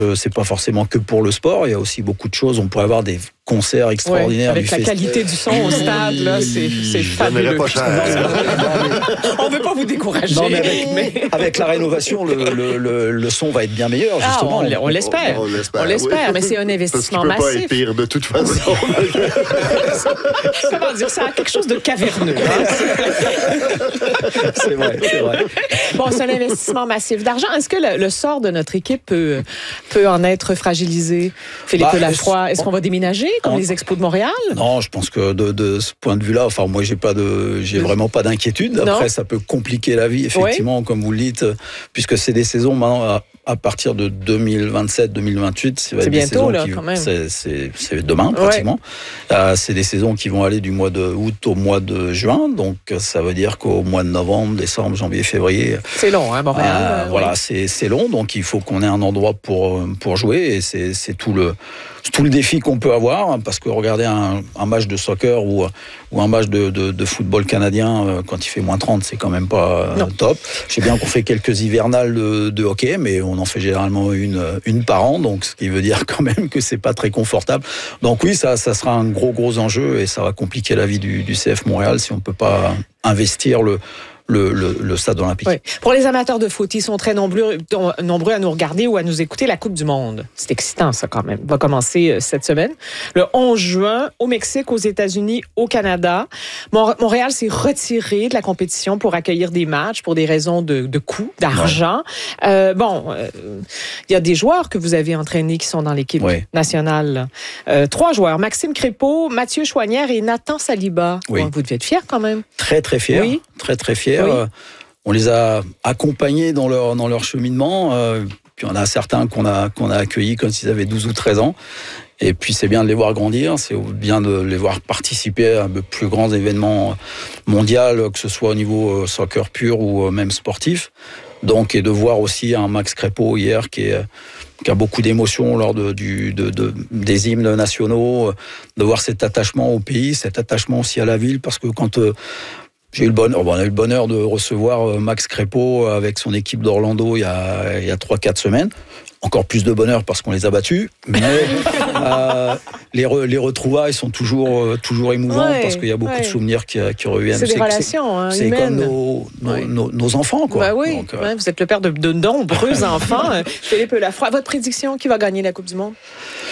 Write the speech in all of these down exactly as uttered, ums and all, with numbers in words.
Euh, c'est pas forcément que pour le sport, il y a aussi beaucoup de choses. On pourrait avoir des concerts extraordinaires. Ouais, avec du la festival. qualité du son au stade, là, c'est, c'est fabuleux. Pas cher. On ne veut pas vous décourager. Non, mais avec, mais... avec la rénovation, le, le, le, le son va être bien meilleur, justement. Ah, on, on l'espère. On, on l'espère, on l'espère oui. Mais c'est un investissement Parce qu'il massif. peut pas être pire de toute façon. Comment dire ça? Quelque chose de caverneux. Hein? C'est vrai, c'est vrai. Bon, c'est un investissement massif d'argent. Est-ce que le, le sort de notre équipe peut, peut en être fragilisé? Philippe bah, Lafroy, est-ce qu'on va déménager comme on, les Expos de Montréal? Non, je pense que de, de ce point de vue-là, enfin, moi, j'ai pas de, j'ai vraiment pas d'inquiétude. Après, non. Ça peut compliquer la vie, effectivement, oui. Comme vous le dites, puisque c'est des saisons maintenant à, à partir de deux mille vingt-sept deux mille vingt-huit. C'est, c'est bientôt, là, qui, quand même. C'est, c'est, c'est demain, pratiquement. Ouais. Euh, c'est des saisons qui vont aller du mois de août au mois de juin. Donc, ça veut dire qu'au mois de novembre, décembre, janvier, février. C'est long, hein, Montréal. Euh, euh, voilà, oui. c'est, c'est long. Donc, il faut qu'on ait un endroit pour, pour jouer. Et c'est, c'est tout le, tout le défi qu'on peut avoir. Parce que regarder un, un match de soccer ou, ou un match de, de, de football canadien, quand il fait moins trente, c'est quand même pas non. top. Je sais bien qu'on fait quelques hivernales de, de hockey, mais on en fait généralement une, une par an. Donc, ce qui veut dire quand même que c'est pas très confortable. Donc oui, ça, ça sera un gros, gros enjeu et ça va compliquer la vie du, du C F Montréal si on peut pas investir le Le, le, le stade olympique. Oui. Pour les amateurs de foot, ils sont très nombreux, nombreux à nous regarder ou à nous écouter. La Coupe du Monde, c'est excitant ça quand même, va commencer cette semaine. Le onze juin, au Mexique, aux États-Unis, au Canada. Montréal s'est retiré de la compétition pour accueillir des matchs pour des raisons de, de coûts, d'argent. Euh, bon, il euh, y a des joueurs que vous avez entraînés qui sont dans l'équipe oui. nationale. Euh, trois joueurs, Maxime Crépeau, Mathieu Chouanière et Nathan Saliba. Oui. Bon, vous devez être fiers quand même. Très, très fiers. Oui. Très, très fiers. Oui. On les a accompagnés dans leur, dans leur cheminement. Euh, puis on a certains qu'on a, qu'on a accueillis quand ils avaient douze ou treize ans. Et puis c'est bien de les voir grandir, c'est bien de les voir participer à de plus grands événements mondiaux, que ce soit au niveau soccer pur ou même sportif. Donc, et de voir aussi un Max Crépeau hier qui, est, qui a beaucoup d'émotions lors de, du, de, de, des hymnes nationaux, de voir cet attachement au pays, cet attachement aussi à la ville, parce que quand... Euh, J'ai eu le bonheur, on a eu le bonheur de recevoir Max Crépeau avec son équipe d'Orlando il y a, il y a trois quatre semaines. Encore plus de bonheur parce qu'on les a battus, mais euh, les, re, les retrouvailles sont toujours, toujours émouvantes ouais, parce qu'il y a beaucoup ouais. de souvenirs qui, qui reviennent. C'est des c'est, relations hein, c'est humaines. C'est comme nos, nos, ouais. nos, nos enfants, quoi. Bah oui, Donc, euh... ouais, vous êtes le père de, de nombreux enfants. Philippe Lafroy, votre prédiction, qui va gagner la Coupe du Monde?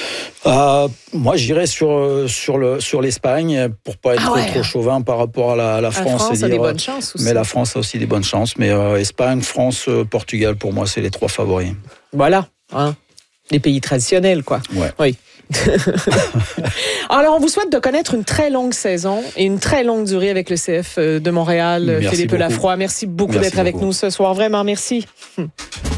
Euh, moi, j'irais sur, sur, le, sur l'Espagne pour pas être ah ouais. trop, trop chauvin par rapport à la, à la France. La France dire, a des bonnes chances aussi. Mais la France a aussi des bonnes chances. Mais euh, Espagne, France, euh, Portugal, pour moi, c'est les trois favoris. Voilà. Hein, les pays traditionnels, quoi. Ouais. Oui. Alors, on vous souhaite de connaître une très longue saison et une très longue durée avec le C F de Montréal. Merci Philippe beaucoup. Lafroy, merci beaucoup merci d'être beaucoup. avec nous ce soir. Vraiment, merci.